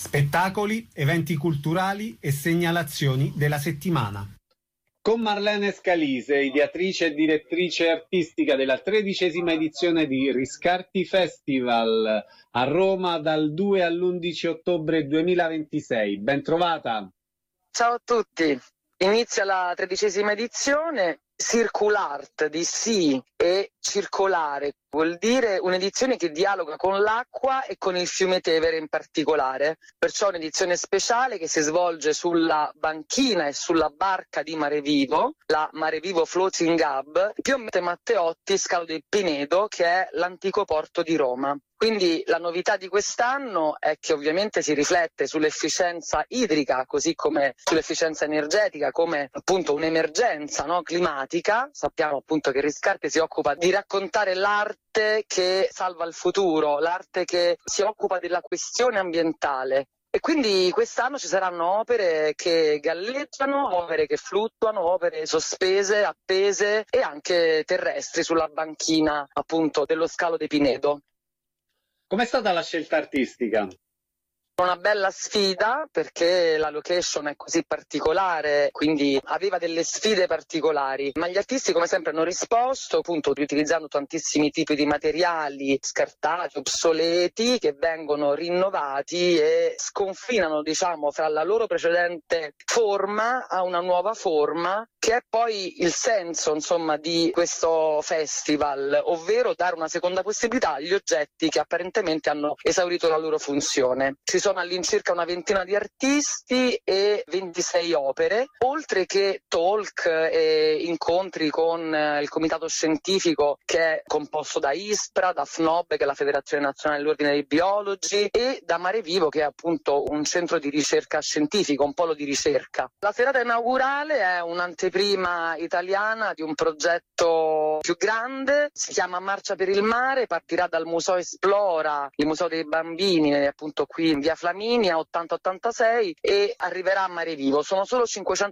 spettacoli, eventi culturali e segnalazioni della settimana. Con Marlene Scalise, ideatrice e direttrice artistica della 13ª edizione di Riscarti Festival a Roma dal 2 all'11 ottobre 2026. Ben trovata! Ciao a tutti! Inizia la 13ª edizione. Circulart di sì e circolare vuol dire un'edizione che dialoga con l'acqua e con il fiume Tevere in particolare, perciò un'edizione speciale che si svolge sulla banchina e sulla barca di Marevivo, la Marevivo Floating Hub, Piombete Matteotti, Scalo del Pinedo, che è l'antico porto di Roma. Quindi la novità di quest'anno è che ovviamente si riflette sull'efficienza idrica, così come sull'efficienza energetica, come appunto un'emergenza, no, climatica. Sappiamo appunto che Riscarti si occupa di raccontare l'arte che salva il futuro, l'arte che si occupa della questione ambientale. E quindi quest'anno ci saranno opere che galleggiano, opere che fluttuano, opere sospese, appese e anche terrestri sulla banchina appunto dello Scalo di Pinedo. Com'è stata la scelta artistica? Una bella sfida perché la location è così particolare, quindi aveva delle sfide particolari, ma gli artisti come sempre hanno risposto appunto utilizzando tantissimi tipi di materiali scartati, obsoleti, che vengono rinnovati e sconfinano diciamo fra la loro precedente forma a una nuova forma, che è poi il senso insomma di questo festival, ovvero dare una seconda possibilità agli oggetti che apparentemente hanno esaurito la loro funzione. Ci sono all'incirca una ventina di artisti e 26 opere, oltre che talk e incontri con il comitato scientifico che è composto da ISPRA, da FNOB, che è la Federazione Nazionale dell'Ordine dei Biologi, e da Marevivo, che è appunto un centro di ricerca scientifica, un polo di ricerca. La serata inaugurale è un'anteprima italiana di un progetto più grande, si chiama Marcia per il Mare, partirà dal Museo Esplora, il Museo dei Bambini, appunto qui in via Flaminia 8086, e arriverà a Marevivo. Sono solo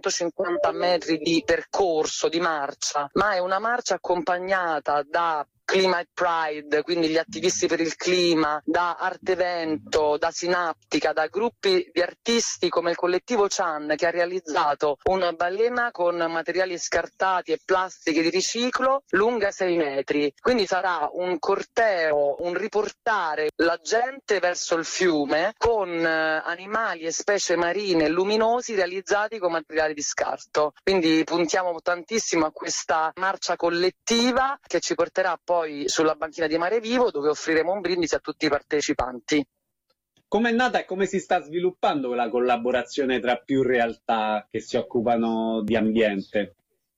550 metri di percorso di marcia, ma è una marcia accompagnata da Climate Pride, quindi gli attivisti per il clima, da Artevento, da Sinaptica, da gruppi di artisti come il collettivo Chan, che ha realizzato una balena con materiali scartati e plastiche di riciclo lunga 6 metri. Quindi sarà un corteo, un riportare la gente verso il fiume con animali e specie marine luminosi realizzati con materiali di scarto. Quindi puntiamo tantissimo a questa marcia collettiva che ci porterà poi sulla banchina di Marevivo, dove offriremo un brindisi a tutti i partecipanti. Com'è nata e come si sta sviluppando la collaborazione tra più realtà che si occupano di ambiente?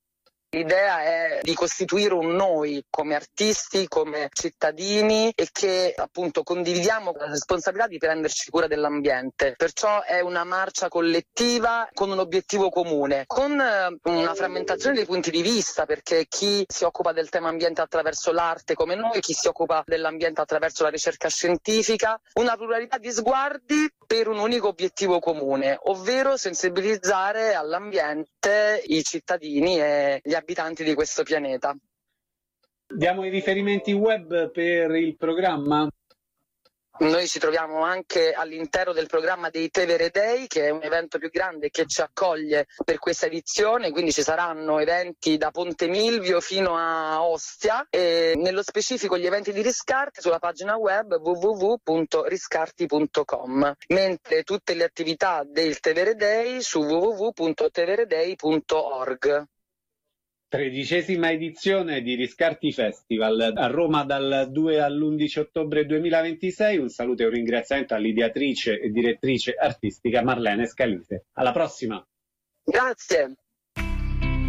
L'idea è di costituire un noi come artisti, come cittadini, e che appunto condividiamo la responsabilità di prenderci cura dell'ambiente. Perciò è una marcia collettiva con un obiettivo comune, con una frammentazione dei punti di vista, perché chi si occupa del tema ambiente attraverso l'arte come noi, chi si occupa dell'ambiente attraverso la ricerca scientifica, una pluralità di sguardi per un unico obiettivo comune, ovvero sensibilizzare all'ambiente i cittadini e gli abitanti di questo pianeta. Diamo i riferimenti web per il programma? Noi ci troviamo anche all'interno del programma dei Tevere Day, che è un evento più grande che ci accoglie per questa edizione, quindi ci saranno eventi da Ponte Milvio fino a Ostia, e nello specifico gli eventi di Riscarti sulla pagina web www.riscarti.com, mentre tutte le attività del Tevere Day su www.tevereday.org. 13ª edizione di Riscarti Festival a Roma dal 2 all'11 ottobre 2026. Un saluto e un ringraziamento all'ideatrice e direttrice artistica Marlene Scalise. Alla prossima! Grazie!